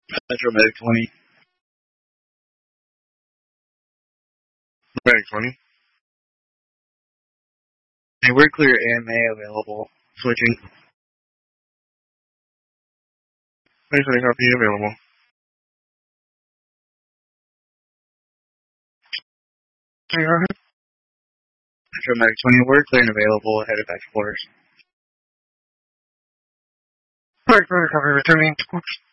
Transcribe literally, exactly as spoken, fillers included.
Metro Medic twenty. Medic twenty. Hey, we're clear A M A available. Switching. Medic twenty copy available. Okay, go ahead. Metro Medic twenty, we're clear and available. Headed back to quarters. Medic twenty copy returning to quarters.